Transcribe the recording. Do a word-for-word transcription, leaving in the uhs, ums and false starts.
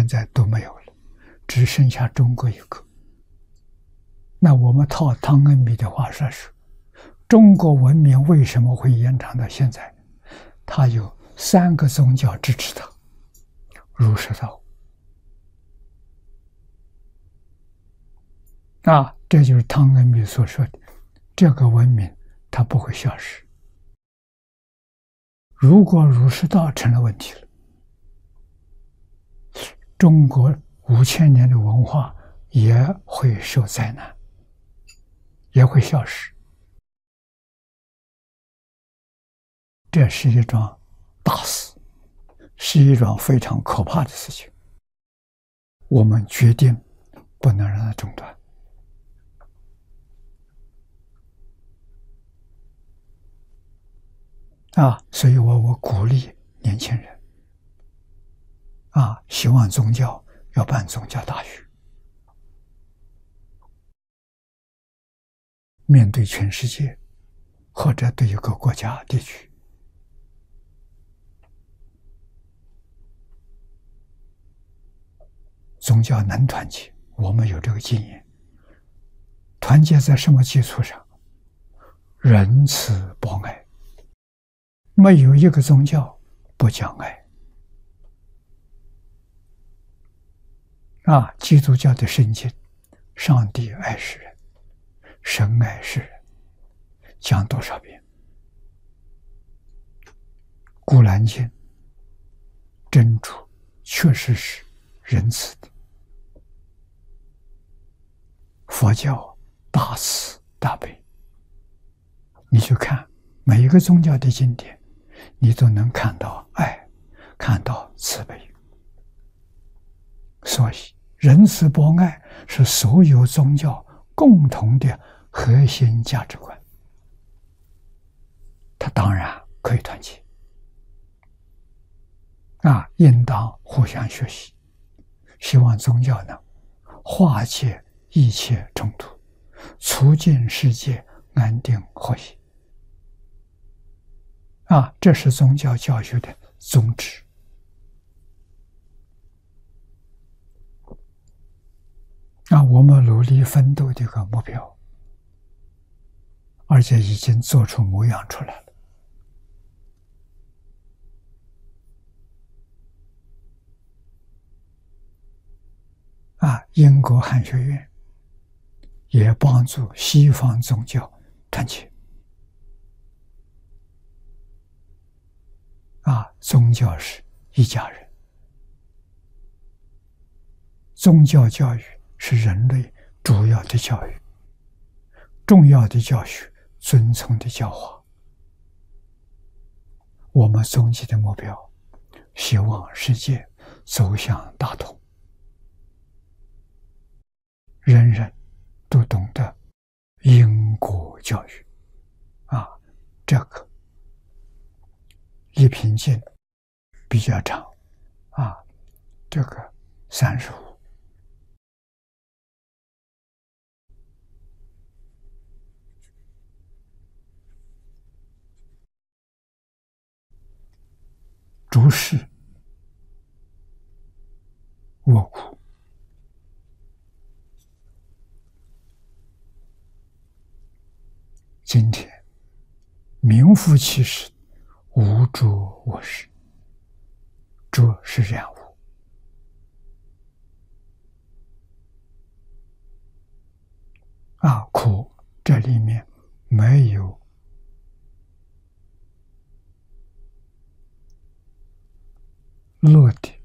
现在都没有了，只剩下中国一个。那我们套汤恩比的话说是，中国文明为什么会延长到现在？它有三个宗教支持它：儒释道。啊，这就是汤恩比所说的，这个文明它不会消失。如果儒释道成了问题了，中国五千年的文化也会受灾难，也会消失。这是一桩大事，是一桩非常可怕的事情。我们决定不能让它中断。啊，所以我我鼓励年轻人，啊，希望宗教要办宗教大学，面对全世界，或者对一个国家地区，宗教能团结，我们有这个经验。团结在什么基础上？仁慈博爱。没有一个宗教不讲爱。啊，基督教的圣经，上帝爱世人，神爱世人，讲多少遍？古兰经，真主确实是仁慈的。佛教大慈大悲，你去看每一个宗教的经典，你都能看到爱，看到慈悲。所以仁慈博爱是所有宗教共同的核心价值观，它当然可以团结，啊，应当互相学习，希望宗教能化解一切冲突，促进世界安定和谐。啊，这是宗教教学的宗旨。啊，我们努力奋斗的一个目标，而且已经做出模样出来了。啊，英国汉学院也帮助西方宗教团结。啊，宗教是一家人，宗教教育是人类主要的教育，重要的教学，遵从的教化。我们终极的目标，希望世界走向大同，人人都懂得因果教育。啊，这个一品经比较长，啊，这个三十五。诸事我苦，今天名副其实，无诸我事。这是染污。啊，苦这里面没有乐的